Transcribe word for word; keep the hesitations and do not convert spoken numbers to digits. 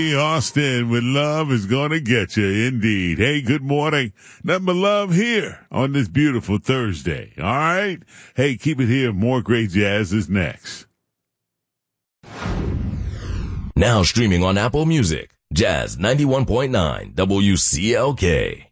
Austin with Love is Gonna Get You, indeed. Hey, good morning. Nothing but love here on this beautiful Thursday. All right? Hey, keep it here. More great jazz is next. Now streaming on Apple Music, Jazz ninety-one point nine W C L K.